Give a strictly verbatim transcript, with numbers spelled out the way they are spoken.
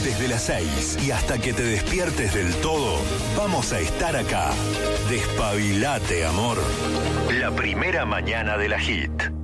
Desde las seis y hasta que te despiertes del todo, vamos a estar acá. Despabilate, amor. La primera mañana de la Hit.